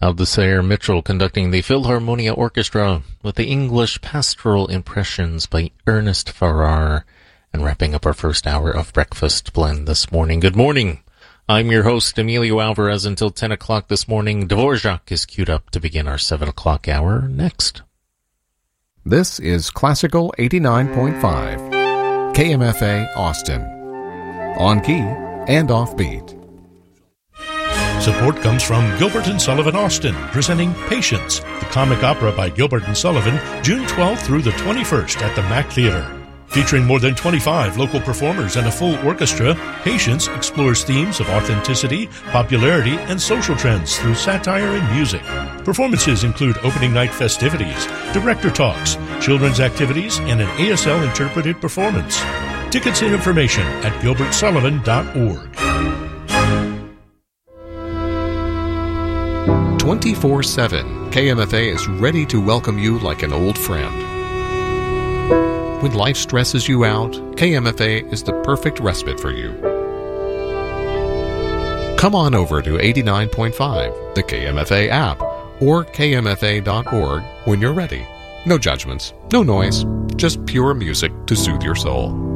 Aldasair Mitchell conducting the Philharmonia Orchestra with the English Pastoral Impressions by Ernest Farrar, and wrapping up our first hour of Breakfast Blend this morning. Good morning. I'm your host, Emilio Alvarez, until 10 o'clock this morning. Dvorak is queued up to begin our 7 o'clock hour next. This is Classical 89.5, KMFA Austin. On key and offbeat. Support comes from Gilbert & Sullivan Austin, presenting Patience, the comic opera by Gilbert & Sullivan, June 12th through the 21st at the Mack Theater. Featuring more than 25 local performers and a full orchestra, Patience explores themes of authenticity, popularity, and social trends through satire and music. Performances include opening night festivities, director talks, children's activities, and an ASL interpreted performance. Tickets and information at gilbertsullivan.org. 24/7, KMFA is ready to welcome you like an old friend. When life stresses you out, KMFA is the perfect respite for you. Come on over to 89.5, the KMFA app, or kmfa.org when you're ready. No judgments, no noise, just pure music to soothe your soul.